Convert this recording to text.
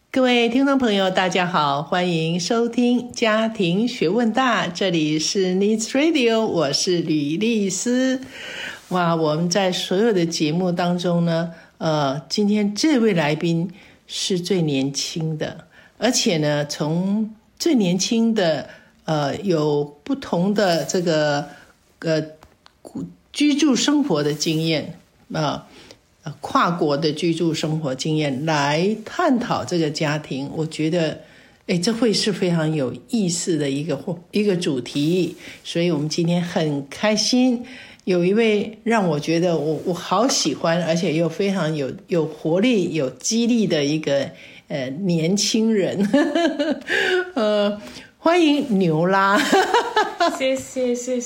各位听众朋友大家好，欢迎收听家庭学问大，这里是 Needs Radio， 我是吕丽丝。哇，我们在所有的节目当中呢，今天这位来宾是最年轻的，而且呢从最年轻的有不同的这个居住生活的经验跨国的居住生活经验来探讨这个家庭，我觉得这会是非常有意思的一个主题。所以我们今天很开心有一位让我觉得我好喜欢，而且又非常有活力有激励的一个年轻人欢迎牛拉谢谢